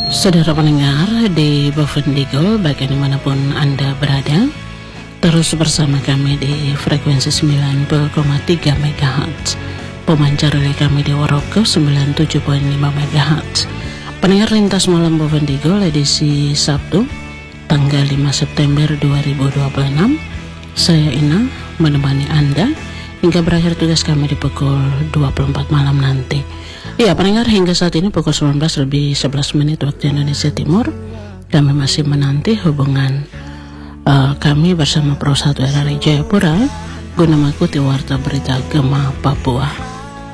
Saudara pendengar di Bovendigul, baik dimanapun Anda berada, terus bersama kami di frekuensi 90,3 MHz, pemancar oleh kami di Waroke 97,5 MHz. Pendengar lintas malam Bovendigul edisi Sabtu, tanggal 5 September 2026. Saya Ina menemani Anda hingga berakhir tugas kami di pukul 24 malam nanti. Ya, pendengar, hingga saat ini pukul 19:11 waktu Indonesia Timur, kami masih menanti hubungan kami bersama Pro 1 RRI Jayapura guna mengikuti warta berita Gema Papua.